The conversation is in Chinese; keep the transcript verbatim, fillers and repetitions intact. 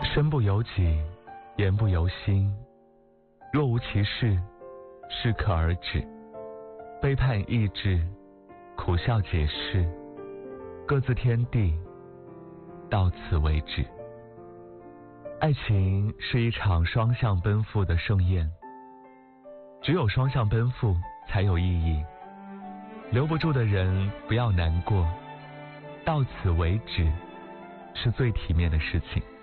身不由己，言不由心，若无其事，适可而止。背叛意志，苦笑解释，各自天地，到此为止。爱情是一场双向奔赴的盛宴，只有双向奔赴才有意义。留不住的人不要难过，到此为止是最体面的事情。